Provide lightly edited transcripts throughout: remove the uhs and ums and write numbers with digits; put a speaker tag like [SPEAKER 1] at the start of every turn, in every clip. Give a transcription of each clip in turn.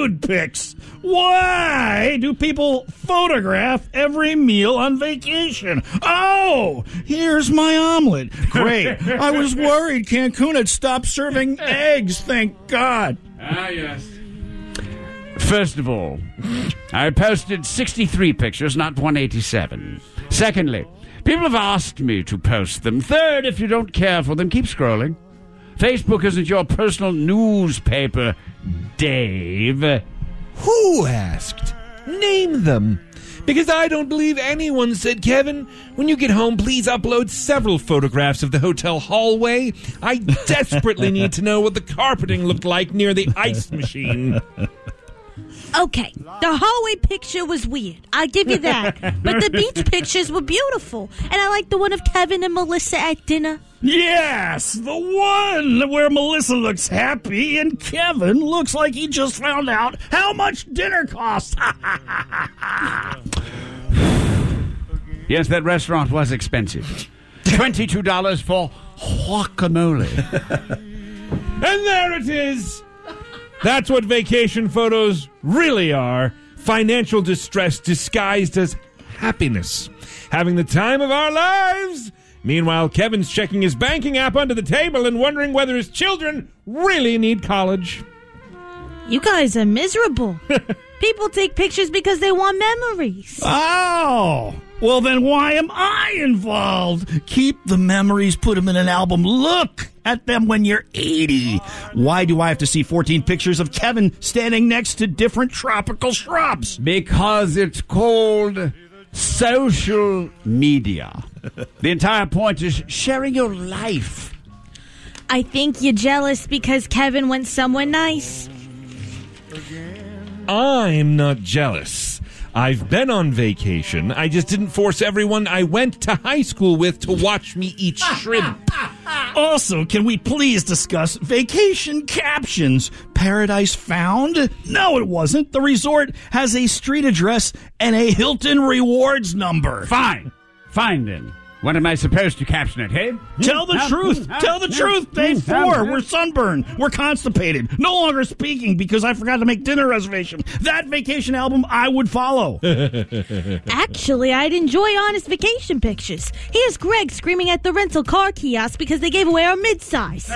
[SPEAKER 1] nude pics. Why do people photograph every meal on vacation? Oh, here's my omelet. Great. I was worried Cancun had stopped serving eggs, thank God.
[SPEAKER 2] Ah, yes. First of all, I posted 63 pictures, not 187. Secondly, people have asked me to post them. Third, if you don't care for them, keep scrolling. Facebook isn't your personal newspaper, Dave.
[SPEAKER 3] Who asked? Name them. Because I don't believe anyone said, Kevin, when you get home, please upload several photographs of the hotel hallway. I desperately need to know what the carpeting looked like near the ice machine.
[SPEAKER 4] Okay, the hallway picture was weird. I'll give you that. But the beach pictures were beautiful. And I like the one of Kevin and Melissa at dinner.
[SPEAKER 1] Yes, the one where Melissa looks happy and Kevin looks like he just found out how much dinner costs.
[SPEAKER 2] Yes, that restaurant was expensive. $22 for guacamole.
[SPEAKER 3] And there it is. That's what vacation photos really are. Financial distress disguised as happiness. Having the time of our lives. Meanwhile, Kevin's checking his banking app under the table and wondering whether his children really need college.
[SPEAKER 4] You guys are miserable. People take pictures because they want memories.
[SPEAKER 1] Oh, well then why am I involved? Keep the memories, put them in an album. Look at them when you're 80. Why do I have to see 14 pictures of Kevin standing next to different tropical shrubs?
[SPEAKER 2] Because it's called social media. The entire point is sharing your life.
[SPEAKER 4] I think you're jealous because Kevin went somewhere nice.
[SPEAKER 3] I'm not jealous. I've been on vacation. I just didn't force everyone I went to high school with to watch me eat shrimp.
[SPEAKER 1] Also, can we please discuss vacation captions? Paradise found? No, it wasn't. The resort has a street address and a Hilton Rewards number.
[SPEAKER 2] Fine then. What am I supposed to caption it, hey?
[SPEAKER 1] Tell the truth. Tell the truth. Day 4. We're sunburned. We're constipated. No longer speaking because I forgot to make dinner reservation. That vacation album I would follow.
[SPEAKER 4] Actually, I'd enjoy honest vacation pictures. Here's Greg screaming at the rental car kiosk because they gave away our midsize.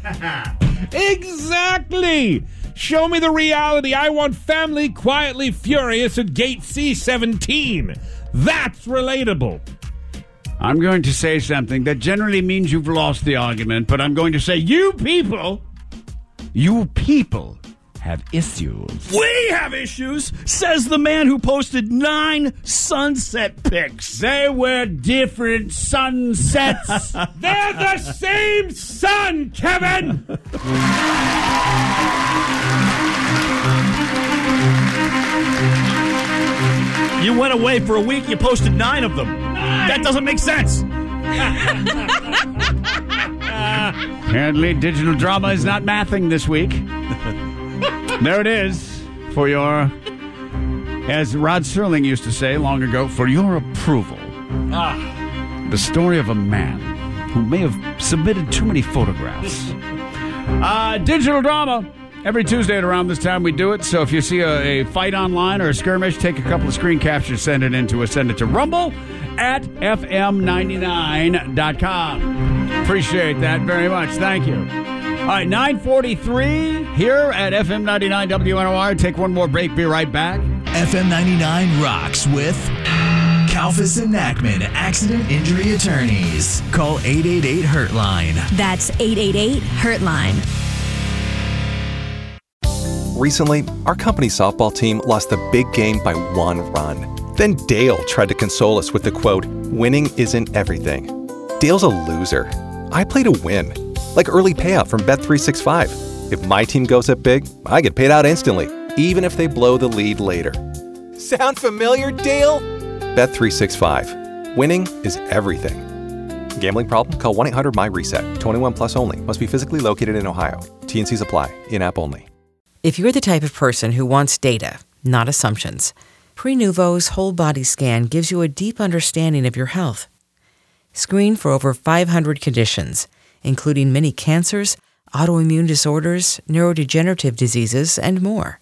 [SPEAKER 3] Exactly. Show me the reality. I want family quietly furious at gate C17. That's relatable.
[SPEAKER 2] I'm going to say something that generally means you've lost the argument, but I'm going to say you people have issues.
[SPEAKER 1] We have issues, says the man who posted 9 sunset pics.
[SPEAKER 2] They were different sunsets.
[SPEAKER 3] They're the same sun, Kevin!
[SPEAKER 1] You went away for a week, you posted 9 of them. That doesn't make sense.
[SPEAKER 2] Apparently, digital drama is not mathing this week. There it is for your, as Rod Serling used to say long ago, for your approval. The story of a man who may have submitted too many photographs. Digital drama. Every Tuesday at around this time we do it. So if you see a fight online or a skirmish, take a couple of screen captures, send it to Rumble at fm99.com. Appreciate that very much. Thank you. All right, 9:43 here at FM 99 WNOR. Take one more break. Be right back.
[SPEAKER 5] FM 99 rocks with Kalfas and Nachman Accident Injury Attorneys. Call 888-HURT-LINE.
[SPEAKER 4] That's 888-HURT-LINE.
[SPEAKER 6] Recently, our company softball team lost the big game by 1 run. Then Dale tried to console us with the quote, "Winning isn't everything." Dale's a loser. I play to win. Like early payout from Bet365. If my team goes up big, I get paid out instantly, even if they blow the lead later. Sound familiar, Dale? Bet365. Winning is everything. Gambling problem? Call 1-800-MY-RESET. 21 plus only. Must be physically located in Ohio. T&Cs apply. In-app only.
[SPEAKER 7] If you're the type of person who wants data, not assumptions, Prenuvo's whole body scan gives you a deep understanding of your health. Screen for over 500 conditions, including many cancers, autoimmune disorders, neurodegenerative diseases, and more.